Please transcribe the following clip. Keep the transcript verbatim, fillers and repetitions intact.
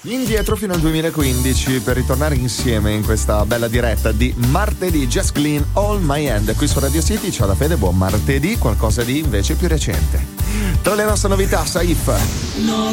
Indietro fino al duemilaquindici per ritornare insieme in questa bella diretta di martedì. Just Clean All My Hand qui su Radio City. Ciao da Fede, buon martedì. Qualcosa di invece più recente. Tra le nostre novità, Saif.